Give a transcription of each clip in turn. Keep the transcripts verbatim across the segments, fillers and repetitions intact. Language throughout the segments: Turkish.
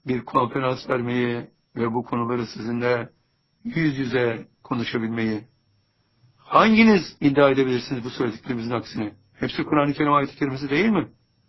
bir konferans vermeyi ve bu konuları sizinle yüz yüze konuşabilmeyi hanginiz iddia edebilirsiniz bu söylediklerimizin aksine? Hepsi Kur'an-ı Kerim ayet-i kerimesi değil mi?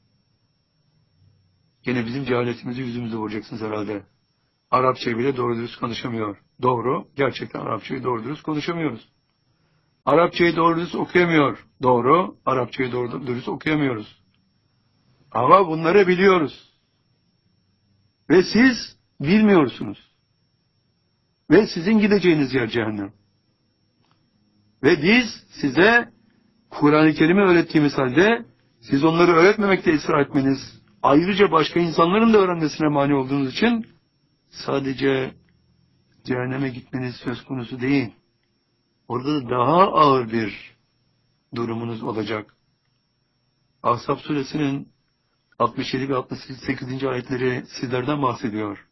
Yine bizim cehaletimizi yüzümüze vuracaksınız herhalde. Arapçayı bile doğru dürüst konuşamıyor. Doğru, gerçekten Arapçayı doğru dürüst konuşamıyoruz. Arapçayı doğru dürüst okuyamıyor. Doğru, Arapçayı doğru dürüst okuyamıyoruz. Ama bunları biliyoruz. Ve siz bilmiyorsunuz. Ve sizin gideceğiniz yer cehennem. Ve biz size Kur'an-ı Kerim'i öğrettiğimiz halde siz onları öğretmemekte ısrar etmeniz, ayrıca başka insanların da öğrenmesine mani olduğunuz için sadece cehenneme gitmeniz söz konusu değil. Orada daha ağır bir durumunuz olacak. Ahzab suresinin altmış yedi ve altmış sekizinci ayetleri sizlerden bahsediyor.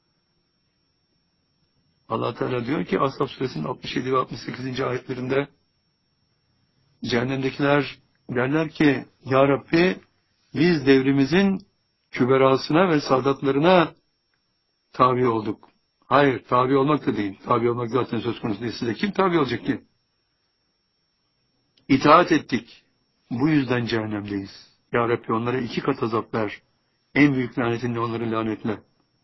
Allah Teala diyor ki Ahzab suresinin altmış yedi ve altmış sekizinci ayetlerinde cehennemdekiler derler ki Ya Rabbi biz devrimizin küberasına ve sadatlarına tabi olduk. Hayır, tabi olmak da değil. Tabi olmak zaten söz konusu değil. Size kim tabi olacak ki? İtaat ettik. Bu yüzden cehennemdeyiz. Ya Rabbi onlara iki kat azap ver. En büyük lanetinde onları lanetle.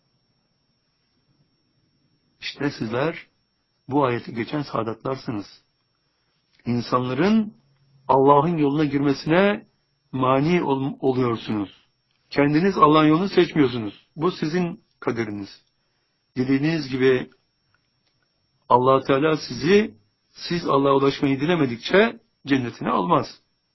İşte sizler bu ayeti geçen saadatlarsınız. İnsanların Allah'ın yoluna girmesine mani ol- oluyorsunuz. Kendiniz Allah'ın yolunu seçmiyorsunuz. Bu sizin kaderiniz. Dilediğiniz gibi Allah Teala sizi, siz Allah'a ulaşmayı dilemedikçe cennetine almaz.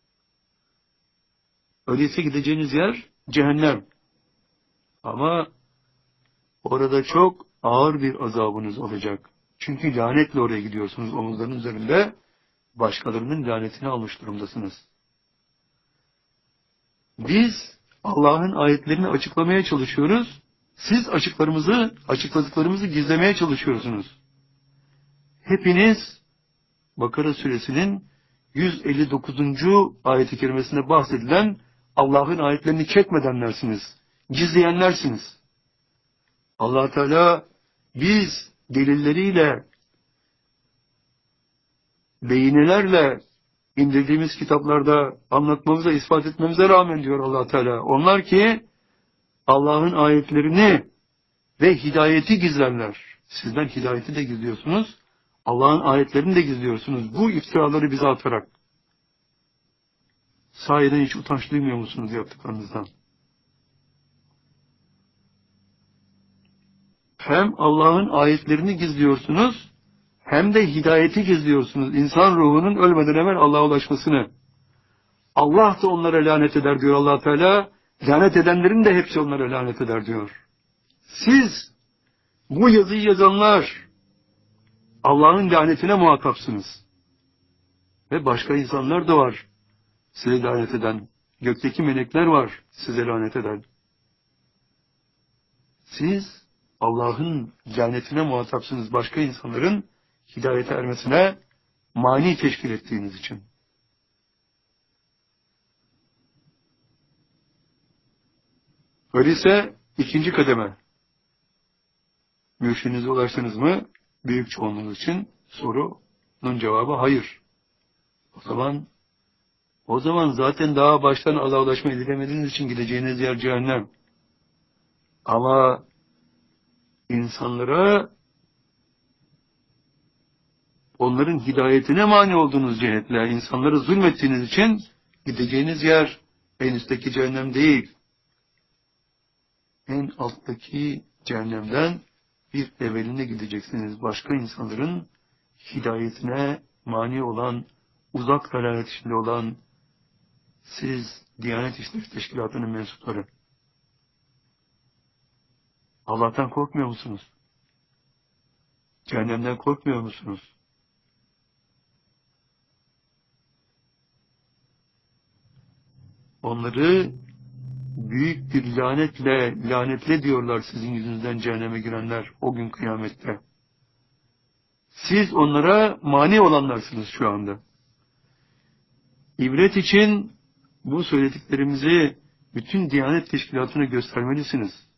Öyleyse gideceğiniz yer cehennem. Ama orada çok ağır bir azabınız olacak. Çünkü lanetle oraya gidiyorsunuz. Omuzların üzerinde başkalarının lanetini almış durumdasınız. Biz Allah'ın ayetlerini açıklamaya çalışıyoruz. Siz açıklarımızı, açıkladıklarımızı gizlemeye çalışıyorsunuz. Hepiniz Bakara suresinin yüz elli dokuzuncu ayet-i kerimesinde bahsedilen Allah'ın ayetlerini çekmedenlersiniz. Gizleyenlersiniz. Allah Teala biz delilleriyle, beyinelerle indirdiğimiz kitaplarda anlatmamıza, ispat etmemize rağmen diyor Allah Teala. Onlar ki Allah'ın ayetlerini ve hidayeti gizlerler. Sizden hidayeti de gizliyorsunuz. Allah'ın ayetlerini de gizliyorsunuz. Bu iftiraları bize atarak. Sahiden hiç utanç duymuyor musunuz yaptıklarınızdan? Hem Allah'ın ayetlerini gizliyorsunuz, hem de hidayeti gizliyorsunuz. İnsan ruhunun ölmeden evvel Allah'a ulaşmasını. Allah da onlara lanet eder diyor Allah Teala. Lanet edenlerin de hepsi onlara lanet eder diyor. Siz bu yazıyı yazanlar Allah'ın lanetine muhatapsınız. Ve başka insanlar da var size lanet eden. Gökteki melekler var size lanet eden. Siz Allah'ın lanetine muhatapsınız. Başka insanların hidayete ermesine mani teşkil ettiğiniz için. Öyleyse ikinci kademe. Mürşidinize ulaştınız mı? Büyük çoğunluğunuz için sorunun cevabı hayır. O zaman o zaman zaten daha baştan Allah'a ulaşmayı dilemediğiniz için gideceğiniz yer cehennem. Ama insanlara onların hidayetine mani olduğunuz cihetle insanları zulmettiğiniz için gideceğiniz yer en üstteki cehennem değil. En alttaki cehennemden bir evveline gideceksiniz. Başka insanların hidayetine mani olan, uzak dalalet içinde olan siz Diyanet İşleri Teşkilatı'nın mensupları. Allah'tan korkmuyor musunuz? Cehennemden korkmuyor musunuz? Onları büyük bir lanetle, lanetle diyorlar sizin yüzünüzden cehenneme girenler o gün kıyamette. Siz onlara mani olanlarsınız şu anda. İbret için bu söylediklerimizi bütün Diyanet Teşkilatı'na göstermelisiniz.